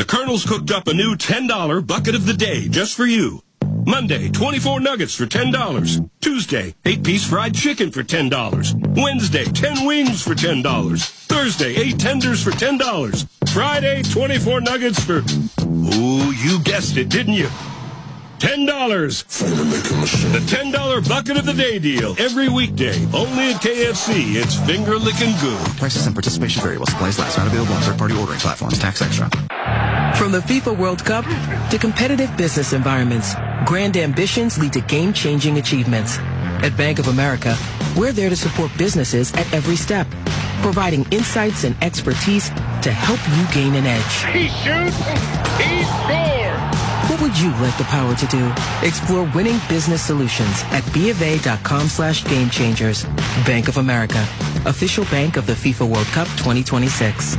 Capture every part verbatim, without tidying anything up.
Colonel's cooked up a new ten dollar bucket of the day just for you. Monday, twenty-four nuggets for ten dollars. Tuesday, eight piece fried chicken for ten dollars. Wednesday, ten wings for ten dollars. Thursday, eight tenders for ten dollars. Friday, twenty-four nuggets for... Ooh, you guessed it, didn't you? ten dollars. The ten dollar bucket of the day deal. Every weekday. Only at K F C. It's finger-licking good. Prices and participation vary while supplies last. Not available on third-party ordering platforms. Tax extra. From the FIFA World Cup to competitive business environments, grand ambitions lead to game-changing achievements. At Bank of America, we're there to support businesses at every step, providing insights and expertise to help you gain an edge. He shoots, he scores! What would you like the power to do? Explore winning business solutions at BofA.com slash game changers. Bank of America, official bank of the FIFA World Cup twenty twenty-six.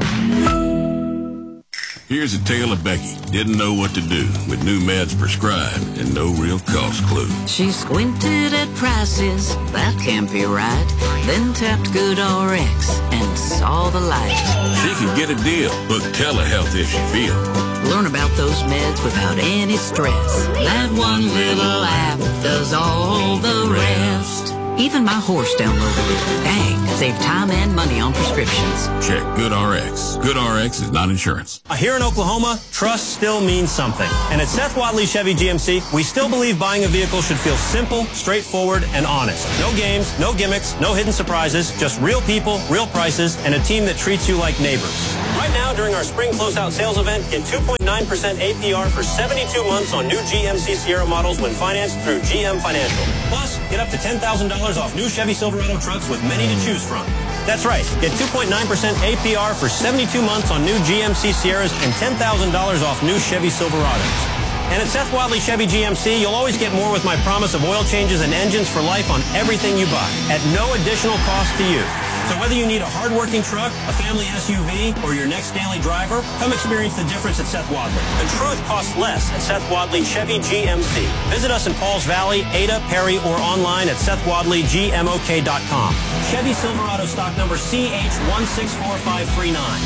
Here's a tale of Becky. Didn't know what to do with new meds prescribed and no real cost clue. She squinted at prices, that can't be right. Then tapped GoodRx and saw the light. She can get a deal. Book telehealth if she feels. Learn about those meds without any stress. That one little app does all the rest. Even my horse downloaded it. Dang, save time and money on prescriptions. Check GoodRx. GoodRx is not insurance. Here in Oklahoma, trust still means something. And at Seth Wadley Chevy G M C, we still believe buying a vehicle should feel simple, straightforward, and honest. No games, no gimmicks, no hidden surprises, just real people, real prices, and a team that treats you like neighbors. Right now, during our spring closeout sales event, get two point nine percent A P R for seventy-two months on new G M C Sierra models when financed through G M Financial. Plus, get up to ten thousand dollars off new Chevy Silverado trucks with many to choose from. That's right. Get two point nine percent A P R for seventy-two months on new G M C Sierras and ten thousand dollars off new Chevy Silverados. And at Seth Wadley Chevy G M C, you'll always get more with my promise of oil changes and engines for life on everything you buy at no additional cost to you. So whether you need a hard-working truck, a family S U V, or your next daily driver, come experience the difference at Seth Wadley. The truth costs less at Seth Wadley Chevy G M C. Visit us in Pauls Valley, Ada, Perry, or online at seth wadley g m o k dot com. Chevy Silverado stock number C H one six four five three nine.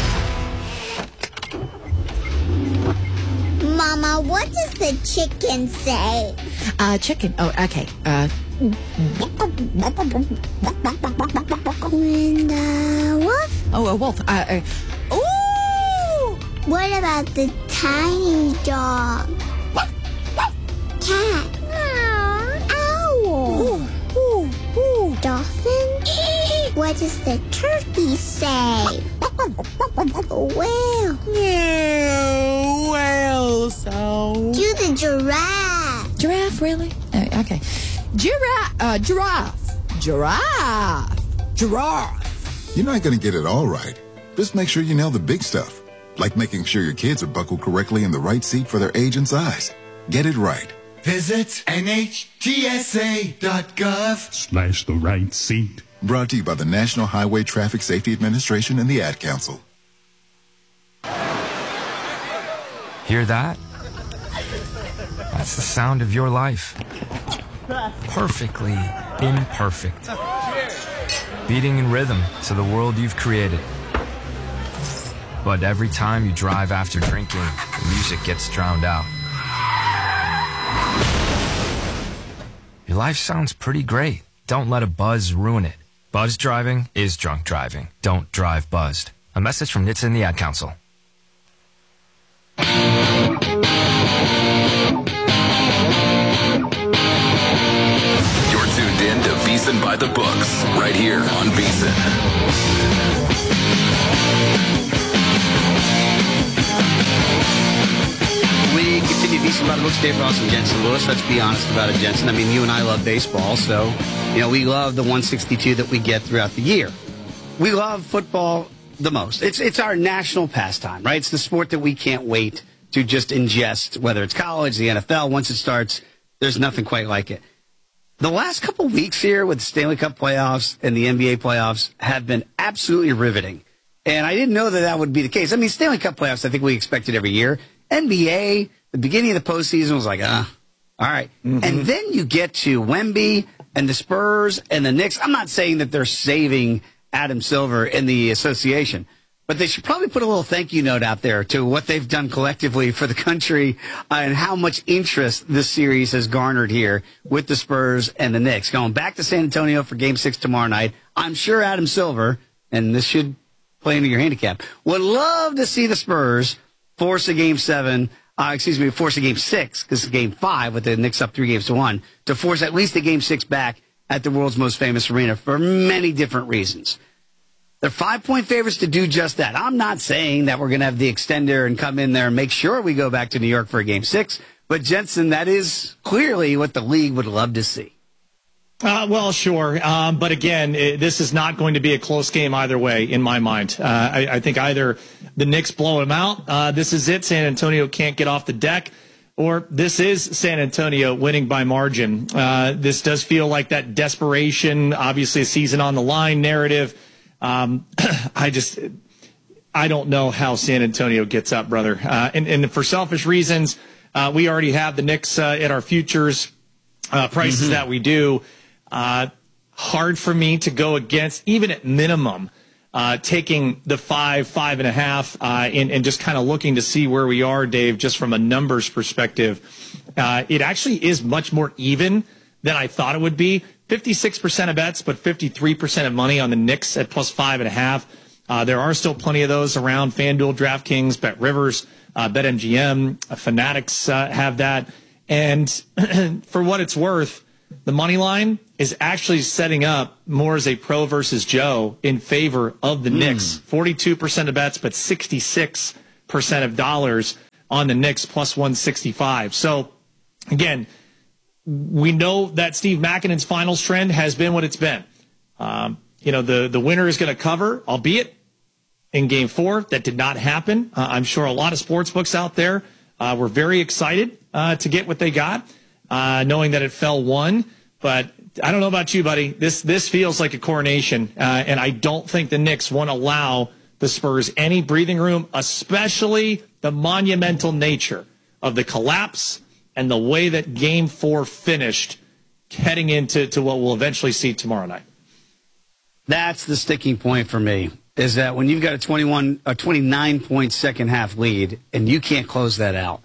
Mama, what does the chicken say? Uh, chicken. Oh, okay. Uh... When the wolf? Oh, a wolf. Uh, uh, ooh! What about the tiny dog? Cat? Owl? Ooh, ooh, ooh. Dolphin? What does the turkey say? Whale? Yeah, whale sound. Do the giraffe. Giraffe, really? Uh, okay. Giraffe, uh, giraffe, giraffe, giraffe. You're not going to get it all right. Just make sure you nail the big stuff, like making sure your kids are buckled correctly in the right seat for their age and size. Get it right. Visit N H T S A dot gov slash the right seat. Brought to you by the National Highway Traffic Safety Administration and the Ad Council. Hear that? That's the sound of your life. Perfectly imperfect. Beating in rhythm to the world you've created. But every time you drive after drinking, the music gets drowned out. Your life sounds pretty great. Don't let a buzz ruin it. Buzz driving is drunk driving. Don't drive buzzed. A message from N H T S A and the Ad Council. You're tuned in to VSiN by the Books, right here on VSiN. We continue VSiN by the Books. Dave Ross and Jensen Lewis. Let's be honest about it, Jensen. I mean, you and I love baseball, so, you know, we love the one sixty-two that we get throughout the year. We love football the most. It's it's our national pastime, right? It's the sport that we can't wait to just ingest, whether it's college, the N F L. Once it starts, there's nothing quite like it. The last couple weeks here with the Stanley Cup playoffs and the N B A playoffs have been absolutely riveting. And I didn't know that that would be the case. I mean, Stanley Cup playoffs, I think we expected every year. N B A, the beginning of the postseason was like, ah, all right. Mm-hmm. And then you get to Wemby and the Spurs and the Knicks. I'm not saying that they're saving Adam Silver in the association, But they should probably put a little thank you note out there to what they've done collectively for the country uh, and how much interest this series has garnered here with the Spurs and the Knicks. Going back to San Antonio for Game six tomorrow night, I'm sure Adam Silver, and this should play into your handicap, would love to see the Spurs force a Game seven, uh, excuse me, force a Game six, because it's Game five with the Knicks up three games to one, to force at least a Game six back at the world's most famous arena for many different reasons. They're five-point favorites to do just that. I'm not saying that we're going to have the extender and come in there and make sure we go back to New York for a Game six, but Jensen, that is clearly what the league would love to see. Uh, well, sure. Um, but again, it, this is not going to be a close game either way, in my mind. Uh, I, I think either the Knicks blow them out, uh, this is it, San Antonio can't get off the deck, or this is San Antonio winning by margin. Uh, this does feel like that desperation, obviously a season on the line narrative. Um, I just, I don't know how San Antonio gets up, brother. Uh, and, and for selfish reasons, uh, we already have the Knicks uh, at our futures uh, prices mm-hmm. that we do. Uh, hard for me to go against, even at minimum, uh, taking the five, five and a half, uh, and, and just kind of looking to see where we are, Dave, just from a numbers perspective. Uh, it actually is much more even than I thought it would be. fifty-six percent of bets, but fifty-three percent of money on the Knicks at plus five and a half. Uh, there are still plenty of those around. FanDuel, DraftKings, BetRivers, uh, BetMGM, uh, Fanatics uh, have that. And for what it's worth, the money line is actually setting up more as a pro versus Joe in favor of the mm. Knicks. forty-two percent of bets, but sixty-six percent of dollars on the Knicks, plus one sixty-five. So, again, we know that Steve Makinen's finals trend has been what it's been. Um, you know, the, the winner is going to cover, albeit in game four. That did not happen. Uh, I'm sure a lot of sports books out there uh, were very excited uh, to get what they got, uh, knowing that it fell one. But I don't know about you, buddy. This, this feels like a coronation, uh, and I don't think the Knicks won't allow the Spurs any breathing room, especially the monumental nature of the collapse and the way that game four finished heading into to what we'll eventually see tomorrow night. That's the sticking point for me, is that when you've got a twenty-one, a twenty-nine point second half lead and you can't close that out,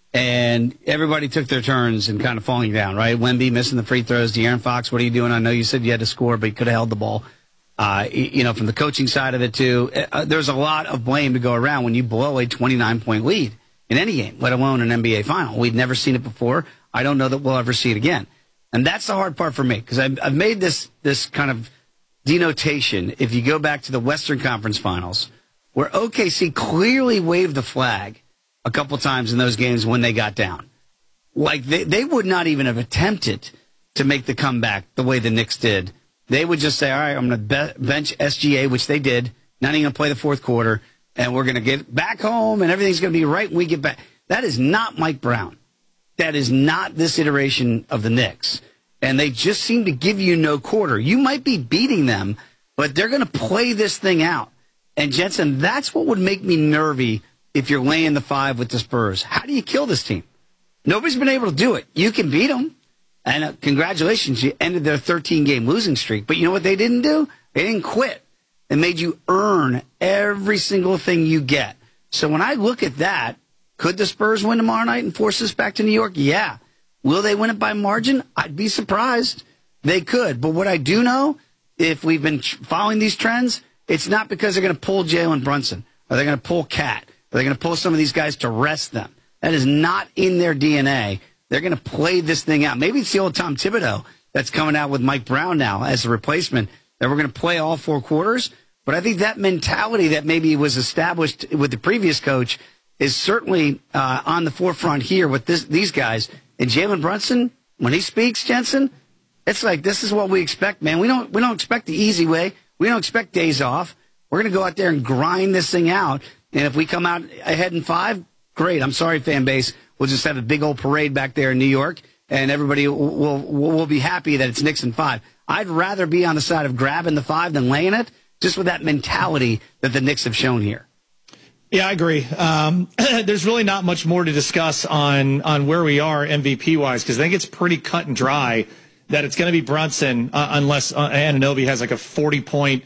and everybody took their turns and kind of falling down, right? Wemby missing the free throws. De'Aaron Fox, what are you doing? I know you said you had to score, but you could have held the ball. Uh, you know, from the coaching side of it too, uh, there's a lot of blame to go around when you blow a twenty-nine point lead in any game, let alone an N B A final. We'd never seen it before. I don't know that we'll ever see it again. And that's the hard part for me, because I've, I've made this this kind of denotation. If you go back to the Western Conference Finals, where O K C clearly waved the flag a couple times in those games when they got down. Like, they, they would not even have attempted to make the comeback the way the Knicks did. They would just say, all right, I'm going to be- bench S G A, which they did, not even going to play the fourth quarter, and we're going to get back home, and everything's going to be right when we get back. That is not Mike Brown. That is not this iteration of the Knicks. And they just seem to give you no quarter. You might be beating them, but they're going to play this thing out. And, Jensen, that's what would make me nervy if you're laying the five with the Spurs. How do you kill this team? Nobody's been able to do it. You can beat them. And uh, congratulations, you ended their thirteen-game losing streak. But you know what they didn't do? They didn't quit. It made you earn every single thing you get. So when I look at that, could the Spurs win tomorrow night and force us back to New York? Yeah. Will they win it by margin? I'd be surprised. They could. But what I do know, if we've been following these trends, it's not because they're going to pull Jalen Brunson, or they're going to pull Cat, or they're going to pull some of these guys to rest them. That is not in their D N A. They're going to play this thing out. Maybe it's the old Tom Thibodeau that's coming out with Mike Brown now as a replacement, that we're going to play all four quarters. But I think that mentality that maybe was established with the previous coach is certainly uh, on the forefront here with this, these guys. And Jalen Brunson, when he speaks, Jensen, it's like, this is what we expect, man. We don't we don't expect the easy way. We don't expect days off. We're going to go out there and grind this thing out. And if we come out ahead in five, great. I'm sorry, fan base. We'll just have a big old parade back there in New York, and everybody will will, will be happy that it's Knicks in five. I'd rather be on the side of grabbing the five than laying it, just with that mentality that the Knicks have shown here. Yeah, I agree. Um, there's really not much more to discuss on on where we are M V P-wise, because I think it's pretty cut and dry that it's going to be Brunson uh, unless uh, Anunoby has like a forty-point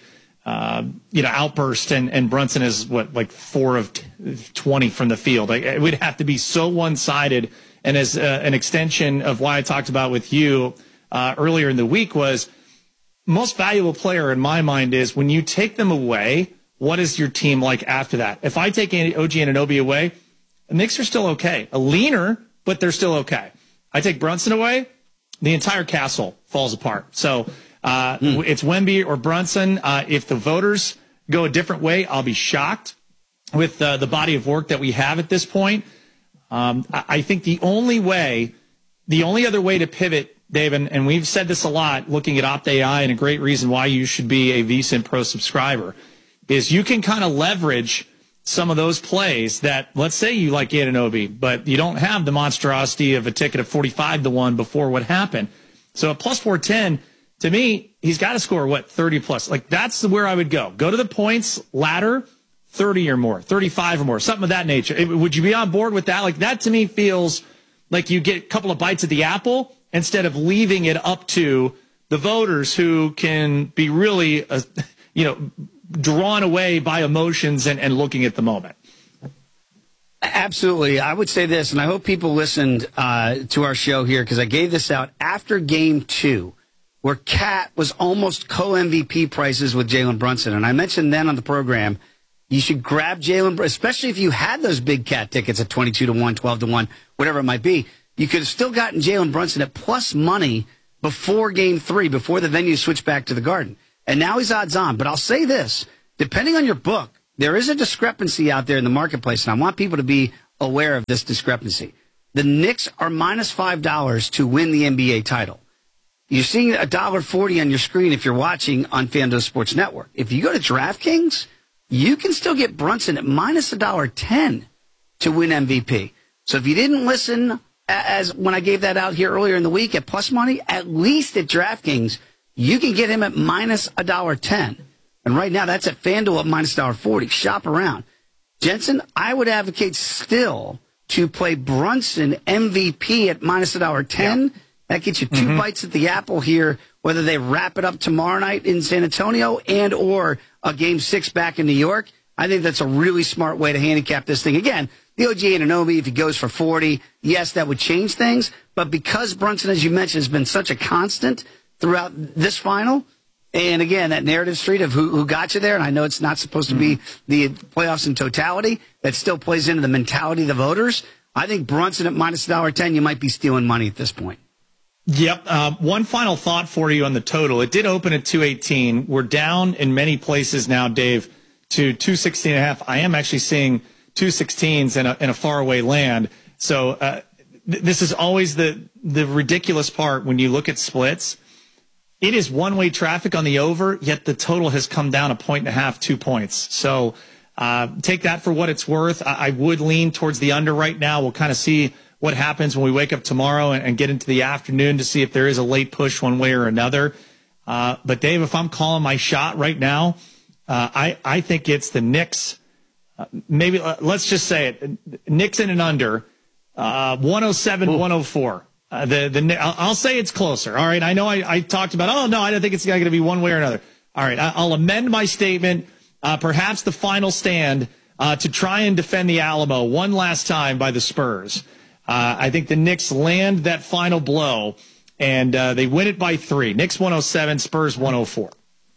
uh, you know, outburst, and, and Brunson is what, like four of twenty from the field. Like, it would have to be so one-sided. And as uh, an extension of why I talked about with you uh, earlier in the week was most valuable player in my mind is when you take them away, what is your team like after that? If I take O G Anunoby away, the Knicks are still okay. A leaner, but they're still okay. I take Brunson away, the entire castle falls apart. So uh, mm. it's Wemby or Brunson. Uh, if the voters go a different way, I'll be shocked with uh, the body of work that we have at this point. Um, I, I think the only way, the only other way to pivot, Dave, and, and we've said this a lot, looking at OptAI, and a great reason why you should be a VSiN Pro subscriber, is you can kind of leverage some of those plays that, let's say you like Anunoby, but you don't have the monstrosity of a ticket of forty-five to one before what happened. So at plus four ten, to me, he's got to score, what, thirty plus. Like, that's where I would go. Go to the points ladder, thirty or more, thirty-five or more, something of that nature. It, would you be on board with that? Like, that to me feels like you get a couple of bites of the apple instead of leaving it up to the voters who can be really, uh, you know, drawn away by emotions and, and looking at the moment. Absolutely. I would say this, and I hope people listened uh, to our show here, because I gave this out after game two, where Cat was almost co-M V P prices with Jalen Brunson. And I mentioned then on the program, you should grab Jalen, especially if you had those big Cat tickets at twenty-two to one, twelve to one, whatever it might be. You could have still gotten Jalen Brunson at plus money before game three, before the venue switched back to the Garden. And now he's odds on. But I'll say this, depending on your book, there is a discrepancy out there in the marketplace, and I want people to be aware of this discrepancy. The Knicks are minus five dollars to win the N B A title. You're seeing one dollar forty on your screen if you're watching on FanDuel Sports Network. If you go to DraftKings, you can still get Brunson at minus one dollar ten to win M V P. So if you didn't listen as when I gave that out here earlier in the week at plus money, at least at DraftKings, you can get him at minus one dollar ten. And right now, that's at FanDuel at minus one dollar forty. Shop around. Jensen, I would advocate still to play Brunson M V P at minus one dollar ten. Yeah. That gets you two mm-hmm. bites at the apple here, whether they wrap it up tomorrow night in San Antonio and or a game six back in New York. I think that's a really smart way to handicap this thing. Again, the O G Anunoby, if he goes for forty, yes, that would change things. But because Brunson, as you mentioned, has been such a constant throughout this final, and again, that narrative street of who, who got you there, and I know it's not supposed to be the playoffs in totality, that still plays into the mentality of the voters. I think Brunson at minus one dollar ten, you might be stealing money at this point. Yep. Uh, one final thought for you on the total. It did open at two eighteen. We're down in many places now, Dave, to two sixteen and a half. I am actually seeing two sixteens in a, in a faraway land. So uh, th- this is always the, the ridiculous part when you look at splits. It is one-way traffic on the over, yet the total has come down a point and a half, two points. So uh, take that for what it's worth. I, I would lean towards the under right now. We'll kind of see what happens when we wake up tomorrow and, and get into the afternoon to see if there is a late push one way or another. Uh, but, Dave, if I'm calling my shot right now, uh, I, I think it's the Knicks. Uh, maybe uh, let's just say it. Knicks in and under, uh, one oh seven, one oh four. Uh, the the I'll, I'll say it's closer. All right. I know I, I talked about, oh, no, I don't think it's going to be one way or another. All right. I, I'll amend my statement. Uh, perhaps the final stand uh, to try and defend the Alamo one last time by the Spurs. Uh, I think the Knicks land that final blow, and uh, they win it by three. Knicks one oh seven, Spurs one oh four.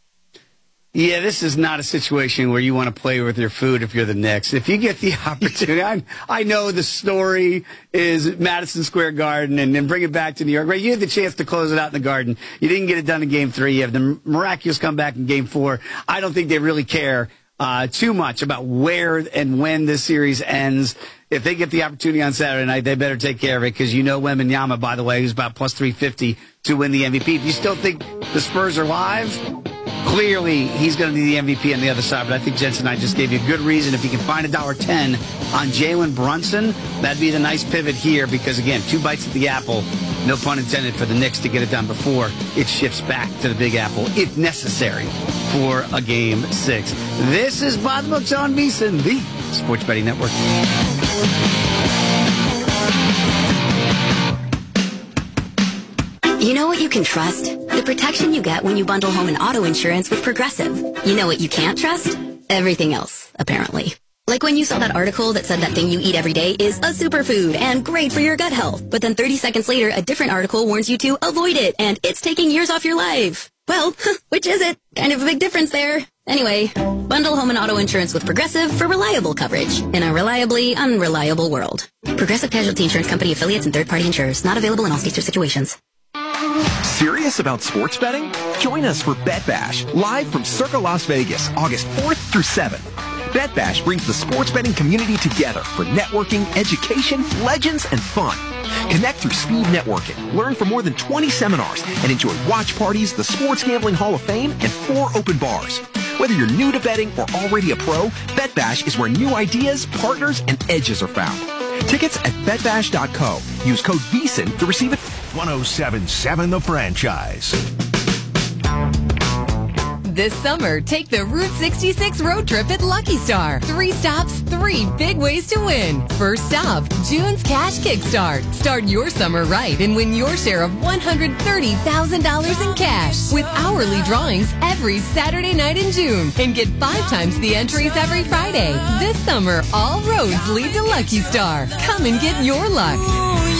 Yeah, this is not a situation where you want to play with your food if you're the Knicks. If you get the opportunity, I, I know the story is Madison Square Garden and then bring it back to New York. Right? You had the chance to close it out in the Garden. You didn't get it done in Game three. You have the miraculous comeback in Game four. I don't think they really care uh, too much about where and when this series ends. If they get the opportunity on Saturday night, they better take care of it, because you know Wembanyama, by the way, who's about plus three fifty to win the M V P. If you still think the Spurs are live, clearly he's going to be the M V P on the other side. But I think Jensen and I just gave you a good reason. If you can find one dollar ten on Jalen Brunson, that'd be the nice pivot here, because, again, two bites at the apple, no pun intended, for the Knicks to get it done before it shifts back to the Big Apple, if necessary, for a game six. This is By the Books on VSiN, the Sports Betting Network. You know what you can trust? The protection you get when you bundle home and auto insurance with Progressive. You know what you can't trust? Everything else, apparently. Like when you saw that article that said that thing you eat every day is a superfood and great for your gut health. But then thirty seconds later, a different article warns you to avoid it and it's taking years off your life. Well, which is it? Kind of a big difference there. Anyway, bundle home and auto insurance with Progressive for reliable coverage in a reliably unreliable world. Progressive Casualty Insurance Company affiliates and third-party insurers. Not available in all states or situations. Serious about sports betting? Join us for Bet Bash, live from Circa Las Vegas, August fourth through seventh. Bet Bash brings the sports betting community together for networking, education, legends, and fun. Connect through speed networking, learn from more than twenty seminars, and enjoy watch parties, the Sports Gambling Hall of Fame, and four open bars. Whether you're new to betting or already a pro, Bet Bash is where new ideas, partners, and edges are found. Tickets at bet bash dot co. Use code VEASAN to receive it. ten seventy-seven The Franchise. This summer, take the Route sixty-six road trip at Lucky Star. Three stops, three big ways to win. First stop, June's Cash Kickstart. Start your summer right and win your share of one hundred thirty thousand dollars in cash with hourly drawings every Saturday night in June. And get five times the entries every Friday. This summer, all roads lead to Lucky Star. Come and get your luck. Ooh,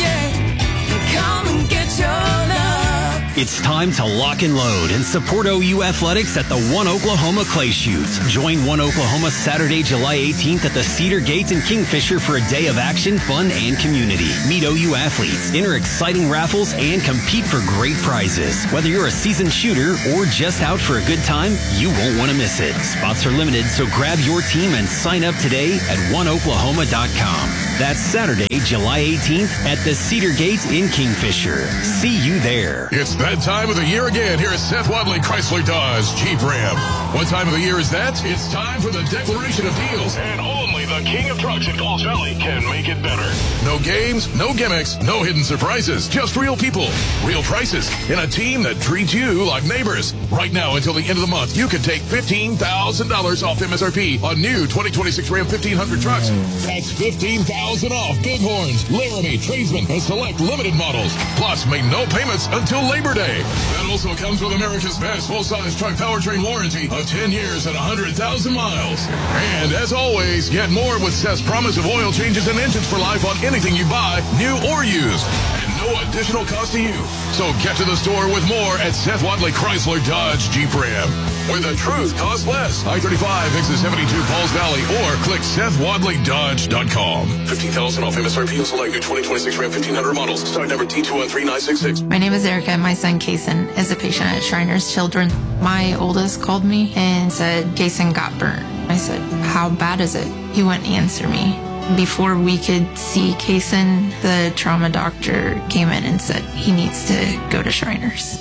yeah. Come and get your luck. It's time to lock and load and support O U Athletics at the One Oklahoma Clay Shoots. Join One Oklahoma Saturday, July eighteenth at the Cedar Gate in Kingfisher for a day of action, fun, and community. Meet O U athletes, enter exciting raffles, and compete for great prizes. Whether you're a seasoned shooter or just out for a good time, you won't want to miss it. Spots are limited, so grab your team and sign up today at one oklahoma dot com. That's Saturday, July eighteenth at the Cedar Gate in Kingfisher. See you there. It's that time of the year again here at Seth Wadley Chrysler Dodge Jeep Ram. What time of the year is that? It's time for the declaration of deals. And only the king of trucks in Falls Valley can make it better. No games, no gimmicks, no hidden surprises. Just real people, real prices, and a team that treats you like neighbors. Right now until the end of the month, you can take fifteen thousand dollars off M S R P on new twenty twenty-six Ram fifteen hundred trucks. That's fifteen thousand dollars off Bighorns, Laramie, Tradesman, and select limited models. Plus, make no payments until Labor Day. That also comes with America's best full-size truck powertrain warranty of ten years and one hundred thousand miles. And as always, get more with Seth's promise of oil changes and engines for life on anything you buy, new or used. And no additional cost to you. So get to the store with more at Seth Wadley Chrysler Dodge Jeep Ram, where the truth costs less. I thirty-five, exit seventy-two, Falls Valley, or click seth wadley dodge dot com. fifteen thousand off M S R P on select new twenty twenty-six Ram fifteen hundred models. Stock number T two one three nine six six. My name is Erica. My son, Kason, is a patient at Shriners Children. My oldest called me and said, Kason got burnt. I said, how bad is it? He wouldn't answer me. Before we could see Kason, the trauma doctor came in and said he needs to go to Shriners.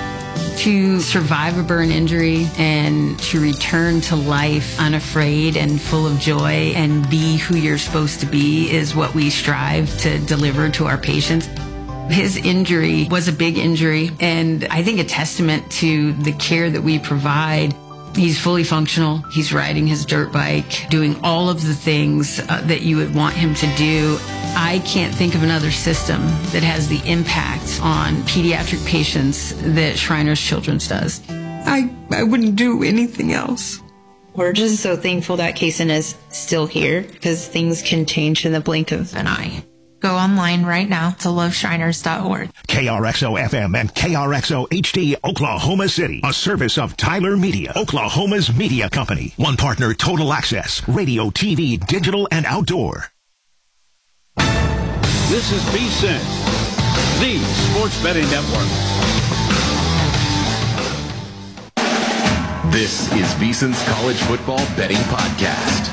To survive a burn injury and to return to life unafraid and full of joy and be who you're supposed to be is what we strive to deliver to our patients. His injury was a big injury, and I think a testament to the care that we provide. He's fully functional. He's riding his dirt bike, doing all of the things uh, that you would want him to do. I can't think of another system that has the impact on pediatric patients that Shriners Children's does. I, I wouldn't do anything else. We're just so thankful that Kason is still here because things can change in the blink of an eye. Go online right now to love shriners dot org. K R X O F M and K R X O H D Oklahoma City, a service of Tyler Media, Oklahoma's media company. One partner, Total Access, radio, T V, digital, and outdoor. This is VSiN, the Sports Betting Network. This is VSiN's College Football Betting Podcast.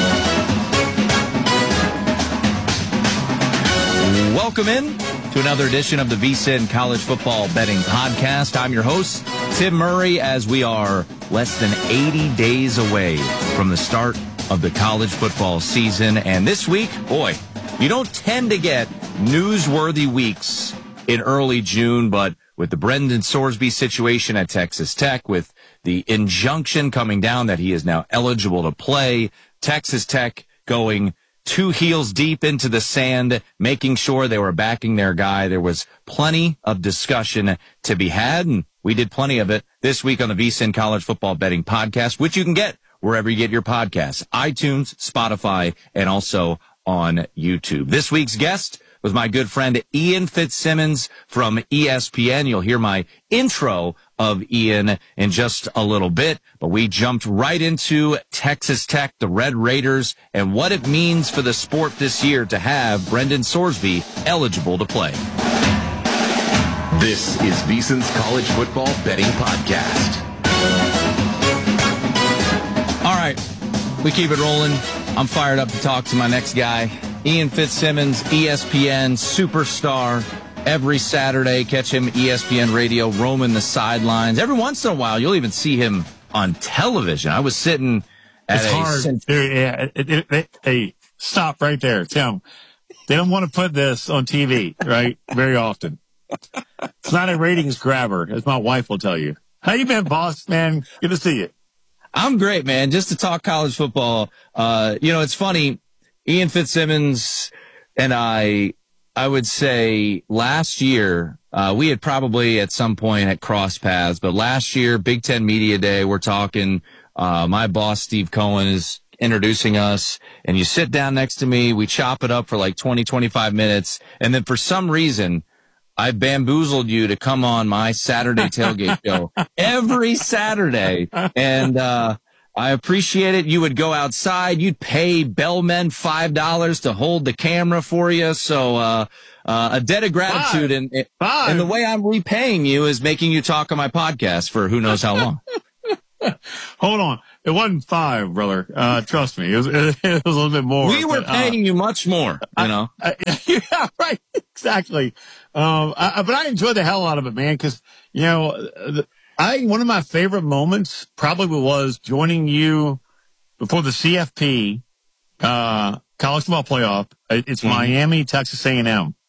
Welcome in to another edition of the VSiN College Football Betting Podcast. I'm your host, Tim Murray, as we are less than eighty days away from the start of the college football season. And this week, boy, you don't tend to get newsworthy weeks in early June, but with the Brendan Sorsby situation at Texas Tech, with the injunction coming down that he is now eligible to play, Texas Tech going two heels deep into the sand, making sure they were backing their guy. There was plenty of discussion to be had, and we did plenty of it this week on the VSiN College Football Betting Podcast, which you can get wherever you get your podcasts, iTunes, Spotify, and also on YouTube. This week's guest was my good friend Ian Fitzsimmons from E S P N. You'll hear my intro of Ian in just a little bit, but we jumped right into Texas Tech, the Red Raiders, and what it means for the sport this year to have Brendan Sorsby eligible to play. This is VSiN's College Football Betting Podcast. All right, we keep it rolling. I'm fired up to talk to my next guy, Ian Fitzsimmons, E S P N superstar. Every Saturday, catch him E S P N radio, roaming the sidelines. Every once in a while, you'll even see him on television. I was sitting at it's a... hard. Cent- yeah, it, it, it, hey, stop right there, Tim. They don't want to put this on T V, right? Very often. It's not a ratings grabber, as my wife will tell you. How you been, boss, man? Good to see you. I'm great, man. Just to talk college football. Uh, you know, it's funny. Ian Fitzsimmons and I, I would say last year, uh, we had probably at some point had crossed paths, but last year, Big Ten Media Day, we're talking, uh, my boss, Steve Cohen, is introducing us, and you sit down next to me, we chop it up for like twenty, twenty-five minutes, and then for some reason, I bamboozled you to come on my Saturday tailgate show every Saturday. And, uh, I appreciate it. You would go outside. You'd pay bellmen five dollars to hold the camera for you. So, uh, uh, a debt of gratitude. And, and the way I'm repaying you is making you talk on my podcast for who knows how long. Hold on. It wasn't five, brother. Uh, trust me. It was, it was a little bit more. We were but, uh, paying you much more, you know? I, I, yeah, right. Exactly. Um, I, but I enjoyed the hell out of it, man, because, you know, the, I, one of my favorite moments probably was joining you before the C F P, uh, college football playoff. It's mm-hmm. Miami, Texas A and M.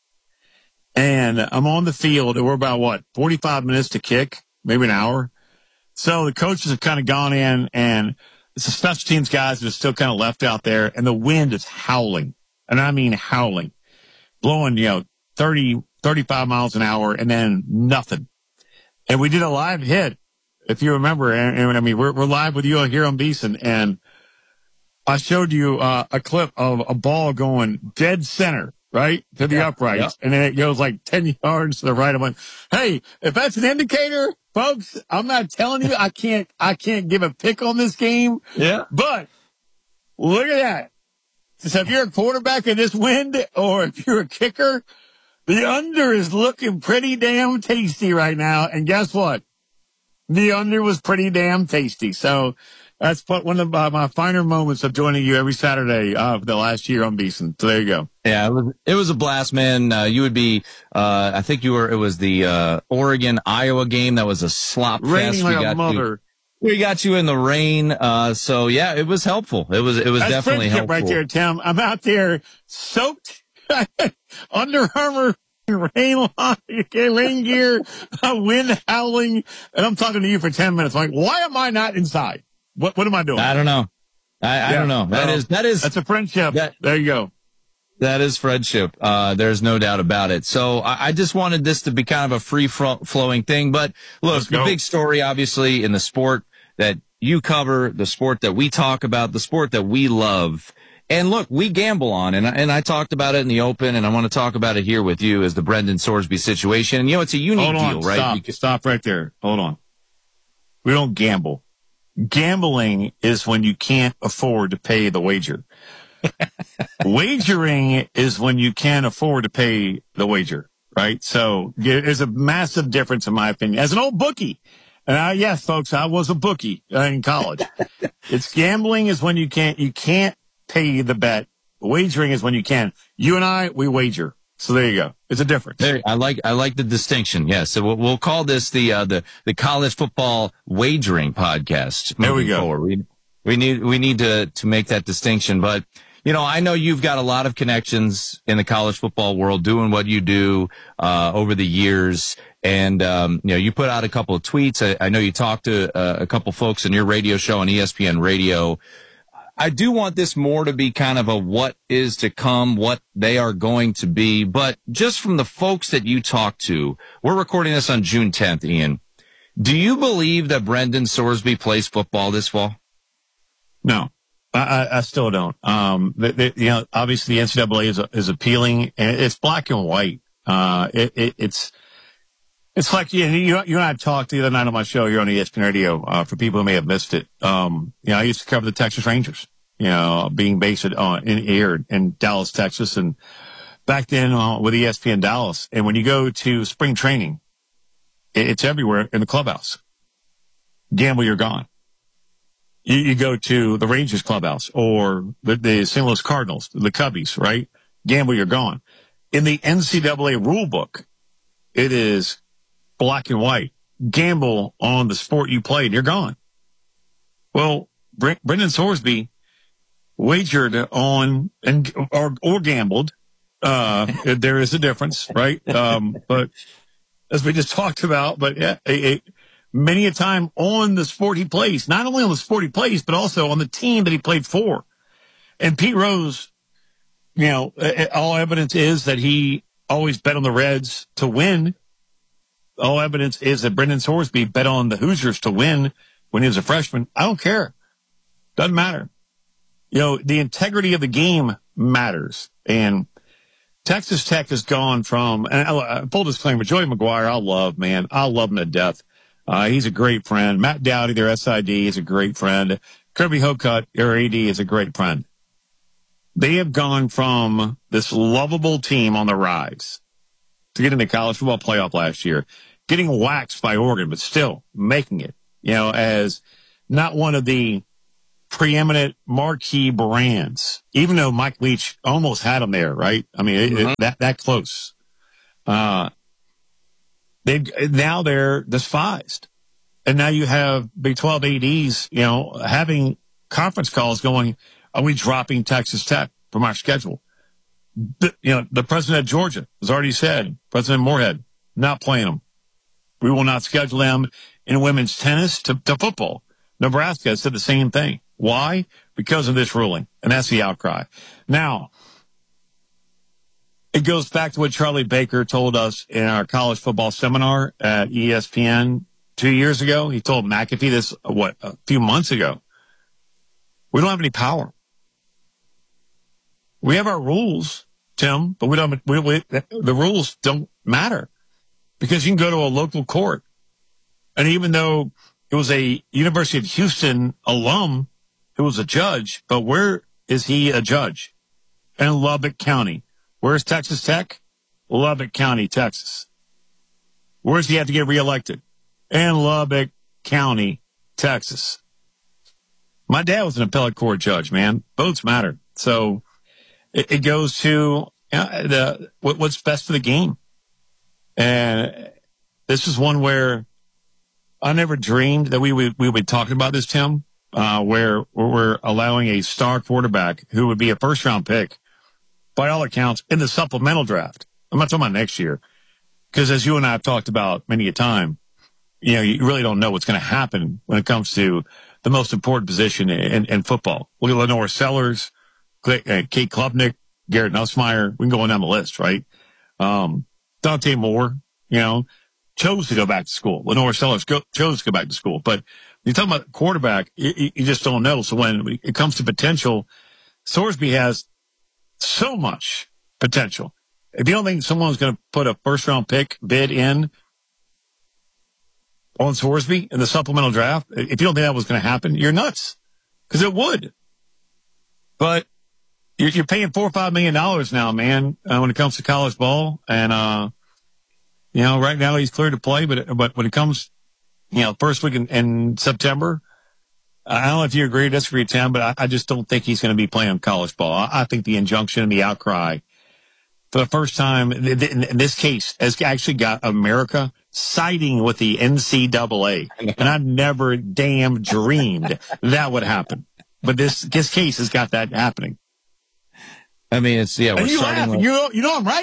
And I'm on the field and we're about what, forty-five minutes to kick, maybe an hour. So the coaches have kind of gone in and it's the special teams guys that are still kind of left out there and the wind is howling. And I mean howling, blowing, you know, thirty, thirty-five miles an hour and then nothing. And we did a live hit, if you remember. And, and I mean, we're, we're live with you here on VSiN, and I showed you uh, a clip of a ball going dead center, right, to the yeah, uprights, yeah. And then it goes like ten yards to the right. I went, hey, if that's an indicator, folks, I'm not telling you, I can't, I can't give a pick on this game. Yeah. But look at that. So if you're a quarterback in this wind, or if you're a kicker, the under is looking pretty damn tasty right now. And guess what? The under was pretty damn tasty. So that's one of uh, my finer moments of joining you every Saturday of uh, the last year on VSiN. So there you go. Yeah, it was, it was a blast, man. Uh, you would be, uh, I think you were, it was the uh, Oregon-Iowa game that was a slop fest. Raining like we got a mother. You, we got you in the rain. Uh, so, yeah, it was helpful. It was, it was that's definitely helpful. Right there, Tim. I'm out there soaked. Under Armour, rain, rain gear, wind howling, and I'm talking to you for ten minutes. Like, why am I not inside? What What am I doing? I don't know. I, I yeah, don't know. That well, is that is that's a friendship. That, there you go. That is friendship. Uh, there's no doubt about it. So I, I just wanted this to be kind of a free flowing thing. But look, Let's the go. big story, obviously, in the sport that you cover, the sport that we talk about, the sport that we love. And look, we gamble on, and I, and I talked about it in the open, and I want to talk about it here with you as the Brendan Sorsby situation. And, you know, it's a unique Hold on, deal, right? Stop, Because- stop right there. Hold on. We don't gamble. Gambling is when you can't afford to pay the wager. Wagering is when you can't afford to pay the wager, right? So there's a massive difference, in my opinion. As an old bookie, and I, yes, folks, I was a bookie uh, in college. It's gambling is when you can't, you can't pay the bet. Wagering is when you can. You and I, we wager. So there you go. It's a difference. There, I like I like the distinction. Yeah. So we'll, we'll call this the uh, the the college football wagering podcast. There we go. Forward. We we need we need to to make that distinction. But you know, I know you've got a lot of connections in the college football world, doing what you do uh, over the years. And um, you know, you put out a couple of tweets. I, I know you talked to uh, a couple folks in your radio show on E S P N Radio. I do want this more to be kind of a what is to come, what they are going to be. But just from the folks that you talk to, we're recording this on June tenth, Ian. Do you believe that Brendan Sorsby plays football this fall? No, I, I still don't. Um, the, the, you know, obviously the N C double A is, is appealing, and it's black and white. Uh, it, it, it's, it's like, you, you, you and I talked the other night on my show here on E S P N Radio, uh, for people who may have missed it. Um, you know, I used to cover the Texas Rangers, you know, being based uh, in here in Dallas, Texas, and back then uh, with E S P N Dallas. And when you go to spring training, it, it's everywhere in the clubhouse. Gamble, you're gone. You, you go to the Rangers clubhouse or the, the Saint Louis Cardinals, the Cubbies, right? Gamble, you're gone. In the N C double A rule book, it is black and white. Gamble on the sport you played, you're gone. Well, Bre- Brendan Sorsby wagered on and or, or gambled. Uh, there is a difference, right? Um, but as we just talked about, but yeah, it, it, many a time on the sport he plays, not only on the sport he plays, but also on the team that he played for. And Pete Rose, you know, all evidence is that he always bet on the Reds to win. All evidence is that Brendan Sorsby bet on the Hoosiers to win when he was a freshman. I don't care. Doesn't matter. You know, the integrity of the game matters. And Texas Tech has gone from, and I, full disclaimer, Joey McGuire, I love, man. I love him to death. Uh, he's a great friend. Matt Dowdy, their S I D, is a great friend. Kirby Hocutt, their A D, is a great friend. They have gone from this lovable team on the rise to get in the college football playoff last year, getting waxed by Oregon, but still making it, you know, as not one of the preeminent marquee brands, even though Mike Leach almost had them there, right? I mean, it, Mm-hmm. it, that, that close. Uh, they now they're despised. And now you have Big twelve A Ds, you know, having conference calls going, are we dropping Texas Tech from our schedule? The, you know, the president of Georgia has already said, President Moorhead, not playing them. We will not schedule them in women's tennis to, to football. Nebraska has said the same thing. Why? Because of this ruling. And that's the outcry. Now, it goes back to what Charlie Baker told us in our college football seminar at E S P N two years ago. He told McAfee this, what, a few months ago. We don't have any power. We have our rules, Tim, but we don't, we, we, the rules don't matter because you can go to a local court. And even though it was a University of Houston alum who was a judge, but where is he a judge? In Lubbock County. Where's Texas Tech? Lubbock County, Texas. Where does he have to get reelected? In Lubbock County, Texas. My dad was an appellate court judge, man. Votes matter. So it, it goes to you know, the what, what's best for the game. And this is one where I never dreamed that we would, we would be talking about this, Tim, uh, where, where we're allowing a star quarterback who would be a first round pick by all accounts in the supplemental draft. I'm not talking about next year. Because as you and I have talked about many a time, you know, you really don't know what's going to happen when it comes to the most important position in, in football. Look at Lenore Sellers, Kate Klubnik, Garrett Nussmeier. We can go on down the list, right? Um, Dante Moore, you know, chose to go back to school. Lenore Sellers go, chose to go back to school. But when you talk about quarterback, you, you just don't know. So when it comes to potential, Sorsby has so much potential. If you don't think someone's going to put a first round pick bid in on Sorsby in the supplemental draft, if you don't think that was going to happen, you're nuts. Because it would. But you're, you're paying four or five million dollars now, man, uh, when it comes to college ball. And, uh, you know, right now he's cleared to play, but, but when it comes, you know, first week in, in September, I don't know if you agree or disagree, Tim, but I, I just don't think he's going to be playing college ball. I, I think the injunction and the outcry for the first time in, in this case has actually got America siding with the N C double A. And I never damn dreamed that would happen. But this, this case has got that happening. I mean, it's, yeah, we're and you starting laugh, with, you know, you know I'm right.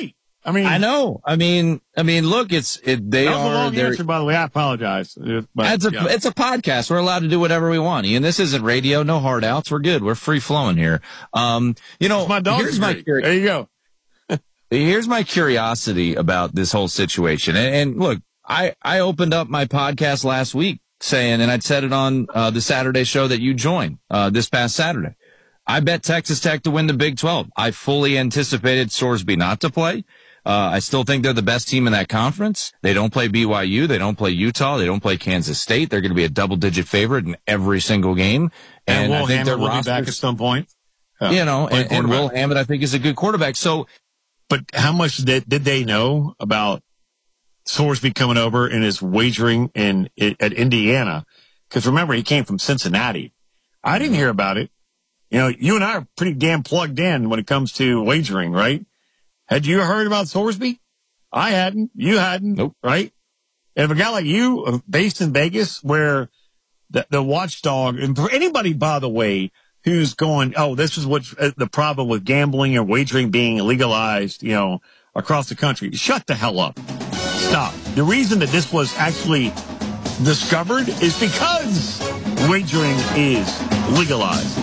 I mean, I know. I mean, I mean, look, it's it. They that was are. a long they're- answer, by the way. I apologize. But, it's a yeah. it's a podcast. We're allowed to do whatever we want. Ian, this isn't radio. No hard outs. We're good. We're free flowing here. Um, you know, my dog's here's my great. curi- There you go. here's my curiosity about this whole situation. And, and look, I I opened up my podcast last week saying, and I'd said it on uh, the Saturday show that you joined uh, this past Saturday. I bet Texas Tech to win the Big twelve. I fully anticipated Sorsby not to play. Uh, I still think they're the best team in that conference. They don't play B Y U. They don't play Utah. They don't play Kansas State. They're going to be a double-digit favorite in every single game. And, And, Will I think Hammond their will be roster, back at some point. Yeah. you know, Play and, and quarterback. Will Hammond, I think, is a good quarterback. So, But how much did, did they know about Sorsby coming over and his wagering in at Indiana? Because remember, he came from Cincinnati. I didn't hear about it. You know, you and I are pretty damn plugged in when it comes to wagering, right? Had you heard about Sorsby? I hadn't. You hadn't. Nope. Right? And if a guy like you, uh, based in Vegas, where the, the watchdog, and for anybody, by the way, who's going, oh, this is what's uh, the problem with gambling and wagering being legalized, you know, across the country. Shut the hell up. Stop. The reason that this was actually discovered is because wagering is legalized.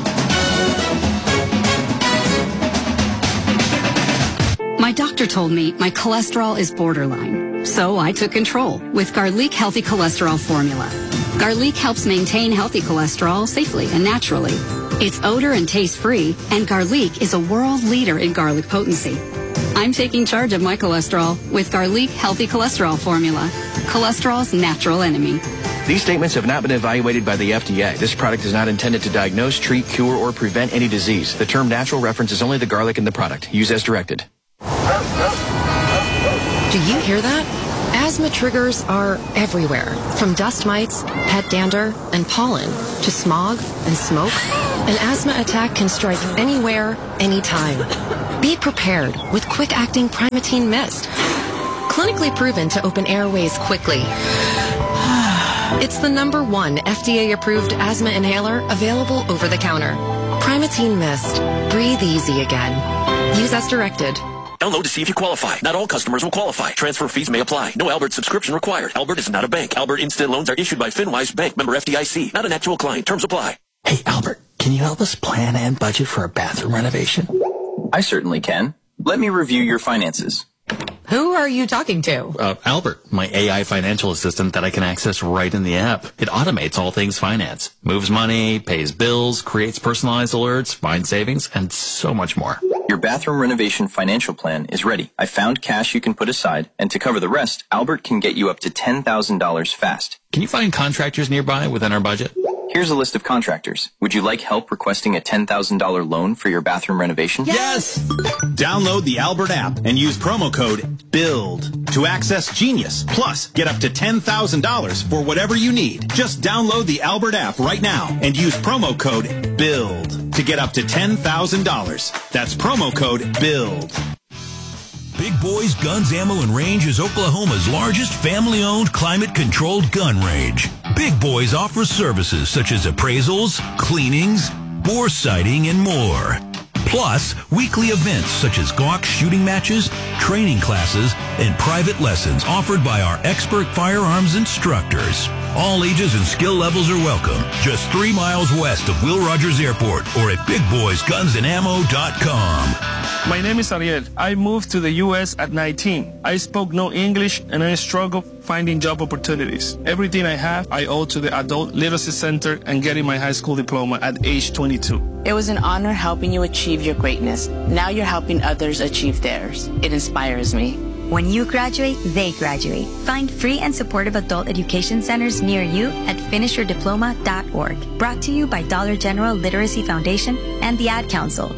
My doctor told me my cholesterol is borderline, so I took control with Garlic Healthy Cholesterol Formula. Garlic helps maintain healthy cholesterol safely and naturally. It's odor and taste free, and Garlic is a world leader in garlic potency. I'm taking charge of my cholesterol with Garlic Healthy Cholesterol Formula, cholesterol's natural enemy. These statements have not been evaluated by the F D A. This product is not intended to diagnose, treat, cure, or prevent any disease. The term natural references only the garlic in the product. Use as directed. Do you hear that? Asthma triggers are everywhere, from dust mites, pet dander, and pollen, to smog and smoke. An asthma attack can strike anywhere, anytime. Be prepared with quick-acting Primatene Mist. Clinically proven to open airways quickly. It's the number one F D A-approved asthma inhaler available over the counter. Primatene Mist. Breathe easy again. Use as directed. Download to see if you qualify. Not all customers will qualify. Transfer fees may apply. No Albert subscription required. Albert is not a bank. Albert Instant Loans are issued by FinWise Bank, member F D I C. Not an actual client. Terms apply. Hey, Albert, can you help us plan and budget for a bathroom renovation? I certainly can. Let me review your finances. Who are you talking to? Uh, Albert, my A I financial assistant that I can access right in the app. It automates all things finance. Moves money, pays bills, creates personalized alerts, finds savings, and so much more. Your bathroom renovation financial plan is ready. I found cash you can put aside, and to cover the rest, Albert can get you up to ten thousand dollars fast. Can you find contractors nearby within our budget? Here's a list of contractors. Would you like help requesting a ten thousand dollars loan for your bathroom renovation? Yes! Download the Albert app and use promo code BUILD to access Genius. Plus, get up to ten thousand dollars for whatever you need. Just download the Albert app right now and use promo code BUILD to get up to ten thousand dollars. That's promo code BUILD. Big Boys Guns, Ammo, and Range is Oklahoma's largest family-owned, climate-controlled gun range. Big Boys offers services such as appraisals, cleanings, bore sighting, and more. Plus, weekly events such as Gawk shooting matches, training classes, and private lessons offered by our expert firearms instructors. All ages and skill levels are welcome. Just three miles west of Will Rogers Airport or at big boys guns and ammo dot com. My name is Ariel. I moved to the U S at nineteen. I spoke no English and I struggled finding job opportunities. Everything I have, I owe to the Adult Literacy Center and getting my high school diploma at age twenty-two. It was an honor helping you achieve your greatness. Now you're helping others achieve theirs. It inspires me. When you graduate, they graduate. Find free and supportive adult education centers near you at finish your diploma dot org. Brought to you by Dollar General Literacy Foundation and the Ad Council.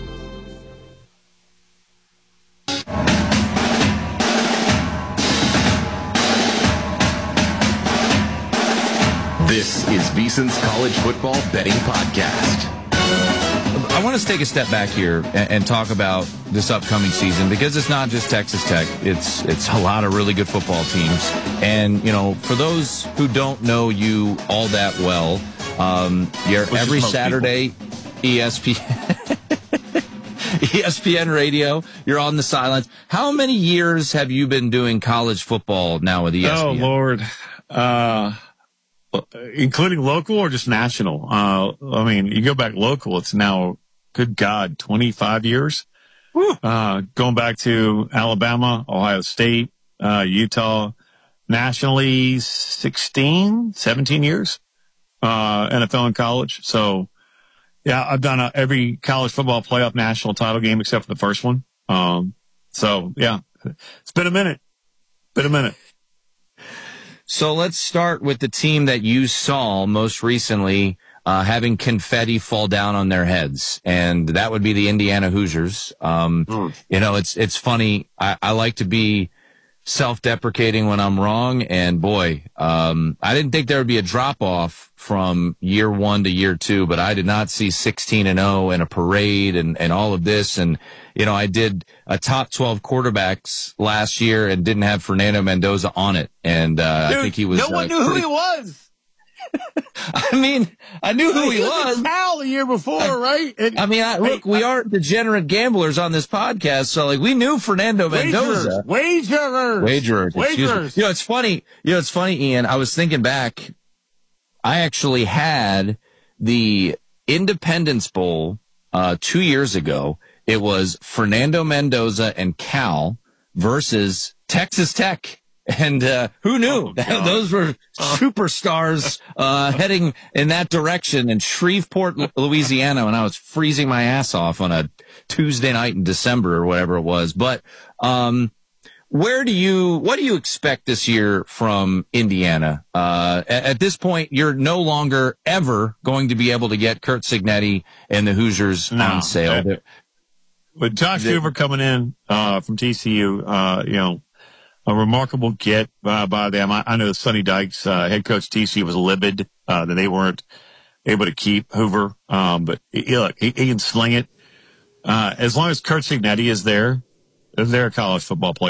This is VSiN's College Football Betting Podcast. I want us to take a step back here and, and talk about this upcoming season because it's not just Texas Tech. It's it's a lot of really good football teams. And, you know, for those who don't know you all that well, um, you're Which every is most Saturday, people. E S P N. E S P N Radio, you're on the sidelines. How many years have you been doing college football now with E S P N? Oh, Lord. Uh, including local or just national? Uh, I mean, you go back local, it's now, good God, twenty-five years. Uh, going back to Alabama, Ohio State, uh, Utah, nationally sixteen, seventeen years, uh, N F L and college. So, yeah, I've done uh, every college football playoff national title game except for the first one. Um, so, yeah, it's been a minute. Been a minute. So let's start with the team that you saw most recently uh, having confetti fall down on their heads, and that would be the Indiana Hoosiers. Um, mm. You know, it's it's funny. I, I like to be self-deprecating when I'm wrong, and boy, um, I didn't think there would be a drop-off from year one to year two, but I did not see sixteen and oh and a parade and, and all of this. And, you know, I did a top twelve quarterbacks last year and didn't have Fernando Mendoza on it. And, uh, Dude, I think he was, no one uh, knew who pretty- he was. I mean, I knew who he was. Cal the year before, I, right? And, I mean, I, look, we aren't degenerate gamblers on this podcast, so like we knew Fernando Mendoza. Wagerers. Wagerers. Wagerers. Excuse me. You know, it's funny. You know, it's funny, Ian. I was thinking back. I actually had the Independence Bowl uh, two years ago. It was Fernando Mendoza and Cal versus Texas Tech. And uh, who knew? Oh, those were superstars uh, heading in that direction in Shreveport, Louisiana, when I was freezing my ass off on a Tuesday night in December or whatever it was. But um, where do you, what do you expect this year from Indiana? Uh, at, at this point, you're no longer ever going to be able to get Curt Cignetti and the Hoosiers no, on sale. That, with Josh the, Hoover coming in uh, from T C U, uh, you know, a remarkable get uh, by them. I, I know Sonny Dykes, uh, head coach T C U, was livid uh, that they weren't able to keep Hoover. Um, but he, look, he, he can sling it. Uh, as long as Curt Cignetti is there, they're a college football player.